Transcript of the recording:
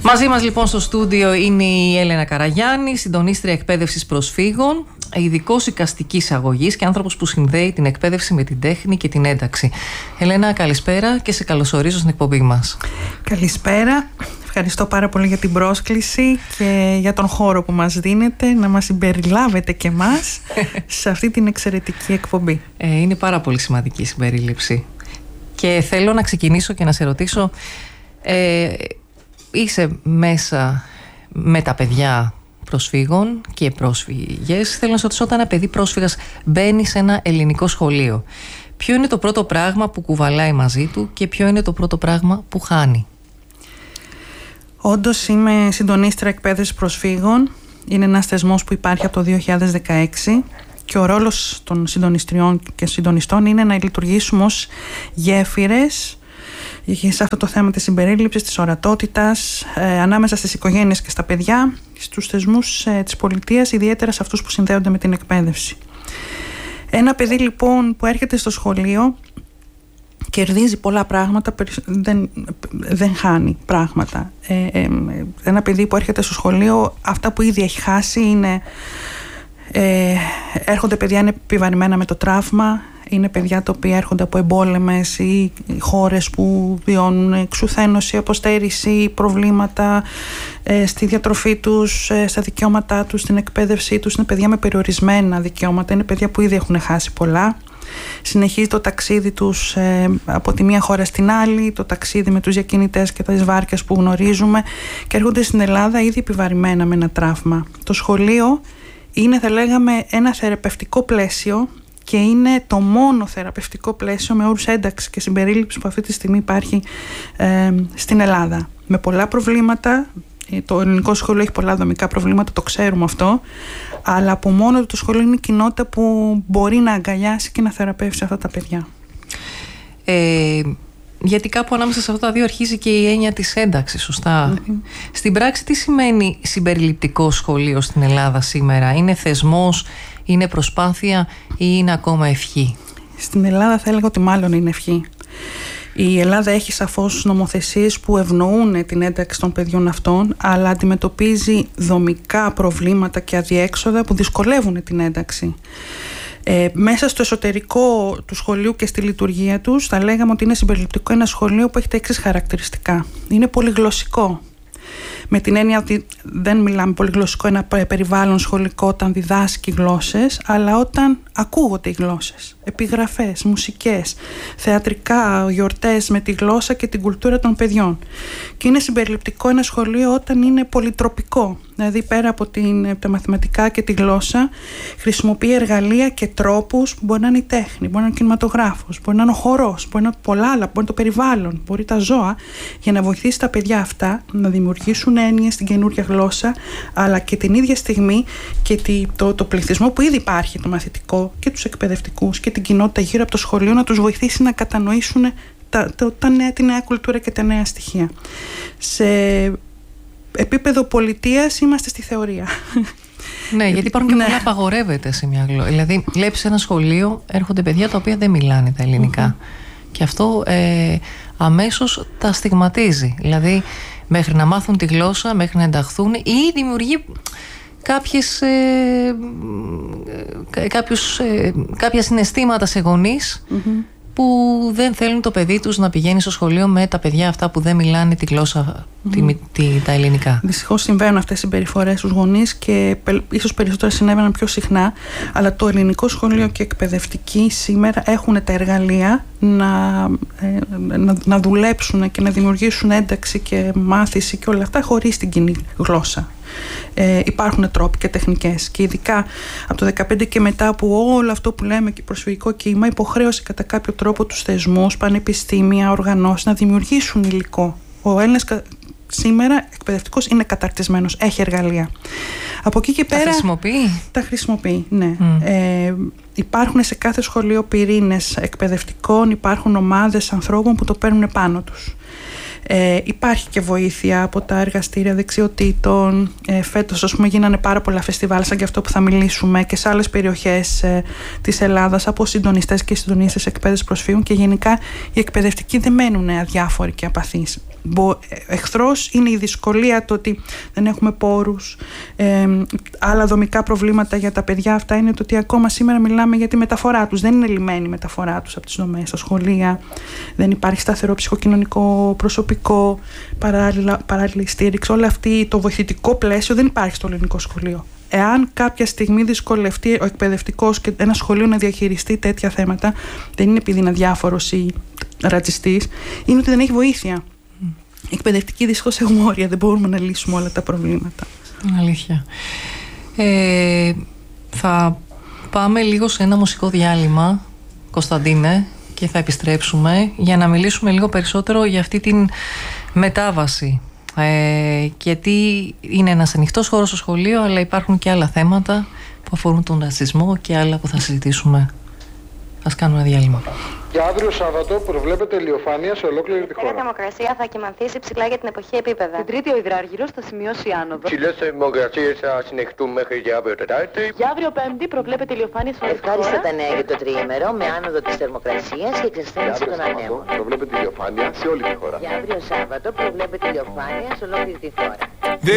Μαζί μας λοιπόν στο στούντιο είναι η Έλενα Καραγιάννη, συντονίστρια εκπαίδευσης προσφύγων, ειδικός οικαστικής αγωγής και άνθρωπος που συνδέει την εκπαίδευση με την τέχνη και την ένταξη. Έλενα, καλησπέρα και σε καλωσορίζω στην εκπομπή μας. Καλησπέρα. Ευχαριστώ πάρα πολύ για την πρόσκληση και για τον χώρο που μας δίνετε να μας συμπεριλάβετε και εμάς σε αυτή την εξαιρετική εκπομπή. Είναι πάρα πολύ σημαντική η συμπερίληψη. Και θέλω να ξεκινήσω και να σε ρωτήσω, είσαι μέσα με τα παιδιά προσφύγων και πρόσφυγες. Θέλω να σε ρωτήσω, όταν ένα παιδί πρόσφυγας μπαίνει σε ένα ελληνικό σχολείο, ποιο είναι το πρώτο πράγμα που κουβαλάει μαζί του και ποιο είναι το πρώτο πράγμα που χάνει? Όντως είμαι συντονίστρια εκπαίδευσης προσφύγων. Είναι ένας θεσμός που υπάρχει από το 2016 και ο ρόλος των συντονιστριών και συντονιστών είναι να λειτουργήσουμε ως γέφυρες σε αυτό το θέμα της συμπερίληψης, της ορατότητας ανάμεσα στις οικογένειες και στα παιδιά, στους θεσμούς της πολιτείας, ιδιαίτερα σε αυτούς που συνδέονται με την εκπαίδευση. Ένα παιδί λοιπόν που έρχεται στο σχολείο κερδίζει πολλά πράγματα, δεν χάνει πράγματα. Ένα παιδί που έρχεται στο σχολείο, αυτά που ήδη έχει χάσει είναι έρχονται παιδιά είναι επιβαρημένα με το τραύμα, είναι παιδιά τα οποία έρχονται από εμπόλεμες ή χώρες που βιώνουν εξουθένωση, αποστέρηση, προβλήματα στη διατροφή τους, στα δικαιώματά τους, στην εκπαίδευσή τους. Είναι παιδιά με περιορισμένα δικαιώματα, είναι παιδιά που ήδη έχουν χάσει πολλά. Συνεχίζει το ταξίδι τους από τη μία χώρα στην άλλη, το ταξίδι με τους διακινητές και τις βάρκες που γνωρίζουμε, και έρχονται στην Ελλάδα ήδη επιβαρημένα με ένα τραύμα. Το σχολείο είναι, θα λέγαμε, ένα θεραπευτικό πλαίσιο και είναι το μόνο θεραπευτικό πλαίσιο με όρους ένταξη και συμπερίληψη που αυτή τη στιγμή υπάρχει στην Ελλάδα. Με πολλά προβλήματα. Το ελληνικό σχολείο έχει πολλά δομικά προβλήματα, το ξέρουμε αυτό, αλλά από μόνο το σχολείο είναι η κοινότητα που μπορεί να αγκαλιάσει και να θεραπεύσει αυτά τα παιδιά. Γιατί κάπου ανάμεσα σε αυτά τα δύο αρχίζει και η έννοια της ένταξης, σωστά? Στην πράξη τι σημαίνει συμπεριληπτικό σχολείο στην Ελλάδα σήμερα? Είναι θεσμός, είναι προσπάθεια ή είναι ακόμα ευχή? Στην Ελλάδα θα έλεγα ότι μάλλον είναι ευχή. Η Ελλάδα έχει σαφώς νομοθεσίες που ευνοούν την ένταξη των παιδιών αυτών, αλλά αντιμετωπίζει δομικά προβλήματα και αδιέξοδα που δυσκολεύουν την ένταξη. Μέσα στο εσωτερικό του σχολείου και στη λειτουργία τους θα λέγαμε ότι είναι συμπεριληπτικό ένα σχολείο που έχει τα εξής χαρακτηριστικά. Είναι πολυγλωσσικό. Με την έννοια ότι δεν μιλάμε πολυγλωσσικό ένα περιβάλλον σχολικό όταν διδάσκει γλώσσες, αλλά όταν ακούγονται οι γλώσσες, επιγραφές, μουσικές, θεατρικά, γιορτές με τη γλώσσα και την κουλτούρα των παιδιών. Και είναι συμπεριληπτικό ένα σχολείο όταν είναι πολυτροπικό, δηλαδή πέρα από τα μαθηματικά και τη γλώσσα, χρησιμοποιεί εργαλεία και τρόπους που μπορεί να είναι η τέχνη, μπορεί να είναι ο κινηματογράφος, μπορεί να είναι ο χορός, μπορεί να είναι πολλά άλλα, μπορεί να είναι το περιβάλλον, μπορεί τα ζώα, για να βοηθήσει τα παιδιά αυτά να δημιουργήσουν έννοιες στην καινούργια γλώσσα, αλλά και την ίδια στιγμή και το πληθυσμό που ήδη υπάρχει, το μαθητικό και τους εκπαιδευτικούς και την κοινότητα γύρω από το σχολείο, να τους βοηθήσει να κατανοήσουν τη νέα κουλτούρα και τα νέα στοιχεία. Σε επίπεδο πολιτείας είμαστε στη θεωρία. Ναι, γιατί υπάρχουν και πολλά απαγορεύεται σε μια γλώσσα. Δηλαδή, βλέπεις ένα σχολείο, έρχονται παιδιά τα οποία δεν μιλάνε τα ελληνικά. Και αυτό αμέσως τα στιγματίζει. Δηλαδή, μέχρι να μάθουν τη γλώσσα, μέχρι να ενταχθούν, ή δημιουργεί κάποια συναισθήματα σε γονείς που δεν θέλουν το παιδί τους να πηγαίνει στο σχολείο με τα παιδιά αυτά που δεν μιλάνε τη γλώσσα τα ελληνικά. Δυστυχώς συμβαίνουν αυτές οι συμπεριφορές στους γονείς και ίσως περισσότερα συνέβαιναν πιο συχνά, αλλά το ελληνικό σχολείο και εκπαιδευτικοί σήμερα έχουν τα εργαλεία να δουλέψουν και να δημιουργήσουν ένταξη και μάθηση και όλα αυτά χωρίς την κοινή γλώσσα. Υπάρχουν τρόποι και τεχνικές, και ειδικά από το 2015 και μετά, που όλο αυτό που λέμε και προσφυγικό κύμα υποχρέωσε κατά κάποιο τρόπο τους θεσμούς, πανεπιστήμια, οργανώσεις να δημιουργήσουν υλικό. Ο Έλληνας σήμερα εκπαιδευτικός είναι καταρτισμένος, έχει εργαλεία. Από εκεί και πέρα. Τα χρησιμοποιεί, ναι. Υπάρχουν σε κάθε σχολείο πυρήνες εκπαιδευτικών, υπάρχουν ομάδες ανθρώπων που το παίρνουν πάνω τους. Υπάρχει και βοήθεια από τα εργαστήρια δεξιοτήτων. Φέτος, ας πούμε, γίνανε πάρα πολλά φεστιβάλ, σαν και αυτό που θα μιλήσουμε, και σε άλλες περιοχές της Ελλάδας, από συντονιστές και συντονίστες εκπαίδευσης προσφύγων, και γενικά οι εκπαιδευτικοί δεν μένουν αδιάφοροι και απαθείς. Εχθρός είναι η δυσκολία, το ότι δεν έχουμε πόρους. Άλλα δομικά προβλήματα για τα παιδιά αυτά είναι το ότι ακόμα σήμερα μιλάμε για τη μεταφορά τους. Δεν είναι λυμμένη η μεταφορά τους από τις δομές στα σχολεία. Δεν υπάρχει σταθερό ψυχοκοινωνικό προσωπικό, παράλληλη στήριξη. Όλο αυτό το βοηθητικό πλαίσιο δεν υπάρχει στο ελληνικό σχολείο. Εάν κάποια στιγμή δυσκολευτεί ο εκπαιδευτικός και ένα σχολείο να διαχειριστεί τέτοια θέματα, δεν είναι επειδή είναι αδιάφορος ή ρατσιστής, είναι ότι δεν έχει βοήθεια. Οι εκπαιδευτικοί δυστυχώς έχουμε όρια, δεν μπορούμε να λύσουμε όλα τα προβλήματα. Αλήθεια. Θα πάμε λίγο σε ένα μουσικό διάλειμμα, Κωνσταντίνε, και θα επιστρέψουμε για να μιλήσουμε λίγο περισσότερο για αυτή την μετάβαση. Γιατί είναι ένας ανοιχτός χώρος στο σχολείο, αλλά υπάρχουν και άλλα θέματα που αφορούν τον ρατσισμό και άλλα που θα συζητήσουμε. Ας κάνουμε ένα διάλειμμα. Για αύριο Σάββατο προβλέπεται ηλιοφάνεια σε ολόκληρη τη χώρα. Η θερμοκρασία θα κυμανθήσει ψηλά για την εποχή επίπεδα. Την Τρίτη ο υδράργυρος θα σημειώσει άνοδο. Ψηλές θερμοκρασίες θα συνεχιστούν μέχρι και αύριο Τετάρτη. Για αύριο Πέμπτη προβλέπεται ηλιοφάνεια σε όλη τη χώρα. Ευχάριστα τα νέα για το τριήμερο με άνοδο της θερμοκρασίας και εξασθένηση των ανέμων. Προβλέπεται ηλιοφάνεια σε όλη τη χώρα. Για αύριο Σάββατο προβλέπεται ηλιοφάνεια σε ολόκληρη τη χώρα.